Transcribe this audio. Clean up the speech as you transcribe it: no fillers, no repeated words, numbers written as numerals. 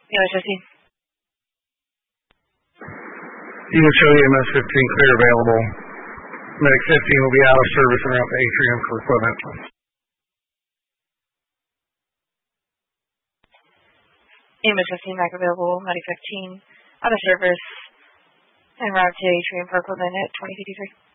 EMS 15. You can show EMS 15 clear available. Medic 15 will be out of service and out to Atrium for equipment. EMS 15 back available. Medic 15 out of service and route to Atrium for equipment at 2053.